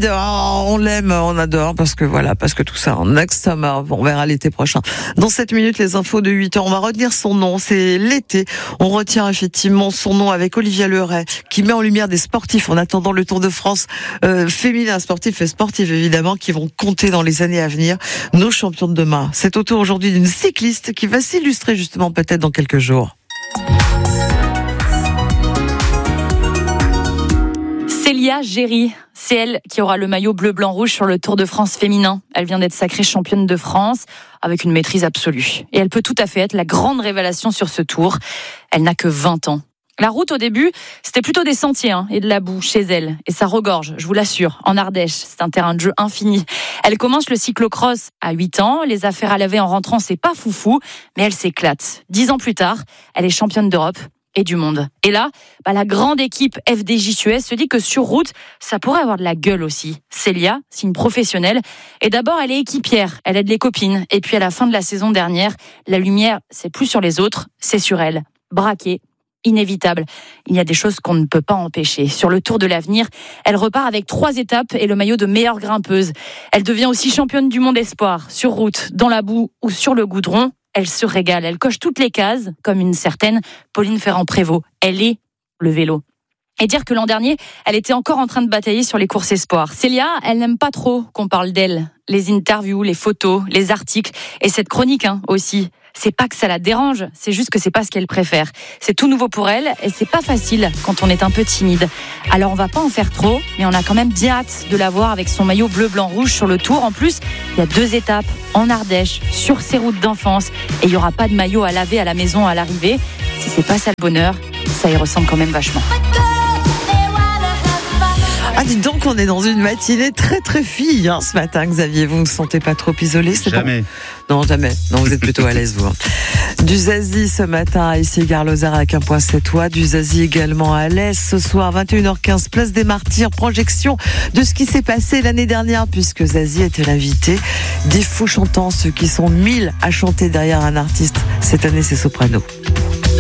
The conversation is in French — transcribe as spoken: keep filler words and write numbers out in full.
David, oh, on l'aime, on adore, parce que voilà, parce que tout ça, next summer, on verra l'été prochain. Dans sept minutes, les infos de huit heures, on va retenir son nom, c'est l'été. On retient effectivement son nom avec Olivia Leray, qui met en lumière des sportifs en attendant le Tour de France euh, féminin, sportif et sportif évidemment, qui vont compter dans les années à venir, nos champions de demain. C'est au tour aujourd'hui d'une cycliste qui va s'illustrer justement peut-être dans quelques jours. Célia Géry, c'est elle qui aura le maillot bleu-blanc-rouge sur le Tour de France féminin. Elle vient d'être sacrée championne de France avec une maîtrise absolue. Et elle peut tout à fait être la grande révélation sur ce Tour. Elle n'a que vingt ans. La route au début, c'était plutôt des sentiers hein, et de la boue chez elle. Et ça regorge, je vous l'assure, en Ardèche. C'est un terrain de jeu infini. Elle commence le cyclocross à huit ans. Les affaires à laver en rentrant, c'est pas foufou, mais elle s'éclate. Dix ans plus tard, elle est championne d'Europe et du monde. Et là, bah, la grande équipe F D J Suez se dit que sur route, ça pourrait avoir de la gueule aussi. Célia, c'est une professionnelle. Et d'abord, elle est équipière, elle aide les copines. Et puis à la fin de la saison dernière, la lumière, c'est plus sur les autres, c'est sur elle. Braquée, inévitable. Il y a des choses qu'on ne peut pas empêcher. Sur le Tour de l'avenir, elle repart avec trois étapes et le maillot de meilleure grimpeuse. Elle devient aussi championne du monde espoir, sur route, dans la boue ou sur le goudron. Elle se régale, elle coche toutes les cases, comme une certaine Pauline Ferrand-Prévot. Elle est le vélo. Et dire que l'an dernier, elle était encore en train de batailler sur les courses espoirs. Célia, elle n'aime pas trop qu'on parle d'elle. Les interviews, les photos, les articles, et cette chronique hein, aussi. C'est pas que ça la dérange, c'est juste que c'est pas ce qu'elle préfère. C'est tout nouveau pour elle et c'est pas facile quand on est un peu timide. Alors on va pas en faire trop, mais on a quand même bien hâte de la voir avec son maillot bleu, blanc, rouge sur le Tour. En plus, il y a deux étapes en Ardèche, sur ses routes d'enfance, et il y aura pas de maillot à laver à la maison à l'arrivée. Si c'est pas ça le bonheur, ça y ressemble quand même vachement. Ah, dites donc, on est dans une matinée très très fille hein, ce matin, Xavier. Vous ne vous sentez pas trop isolé, c'est Jamais. Bon non, jamais. Non, vous êtes plutôt à l'aise, vous. Du Zazie ce matin, ici, Gare Lozère avec un point sept watts. Du Zazie également à l'Est. Ce soir, vingt et une heures quinze, place des Martyrs. Projection de ce qui s'est passé l'année dernière, puisque Zazie était l'invité des fous chantants, ceux qui sont mille à chanter derrière un artiste. Cette année, c'est Soprano.